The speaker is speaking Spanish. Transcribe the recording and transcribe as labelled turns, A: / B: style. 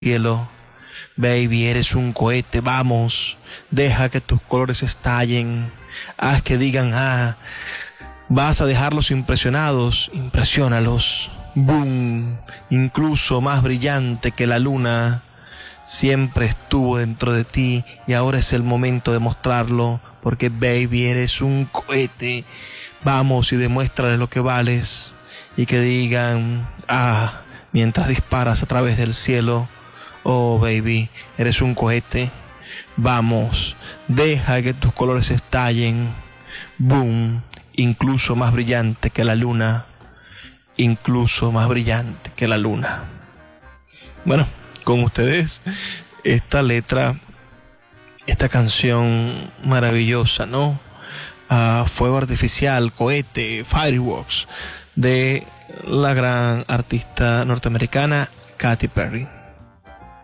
A: cielo. Baby, eres un cohete, vamos, deja que tus colores estallen, haz que digan, vas a dejarlos impresionados, impresiónalos, boom, incluso más brillante que la luna, siempre estuvo dentro de ti y ahora es el momento de mostrarlo, porque baby, eres un cohete, vamos y demuéstrale lo que vales, y que digan, mientras disparas a través del cielo, oh baby, eres un cohete, vamos, deja que tus colores estallen, boom, incluso más brillante que la luna, incluso más brillante que la luna. Bueno, con ustedes esta letra, esta canción maravillosa, ¿no? Fuego artificial, cohete, fireworks, de la gran artista norteamericana Katy Perry.